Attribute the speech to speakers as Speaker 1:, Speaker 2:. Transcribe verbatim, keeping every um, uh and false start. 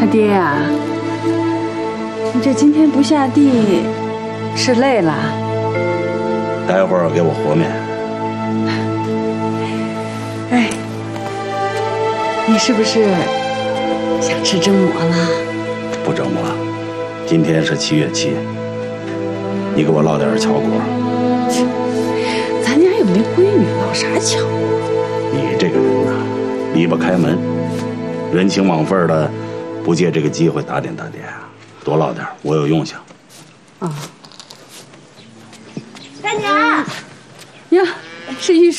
Speaker 1: 他爹呀，你这今天不下地，是累了？
Speaker 2: 待会儿给我和面。
Speaker 1: 哎，你是不是想吃蒸馍了？
Speaker 2: 不蒸馍了，今天是七月七，你给我烙点巧果。
Speaker 1: 咱家又没闺女，烙啥巧果？
Speaker 2: 你这个人呐，离不开门，人情往份的，不借这个机会打点打点啊，多烙点，我有用项。
Speaker 1: 啊，
Speaker 3: 大娘
Speaker 1: 呀，是玉。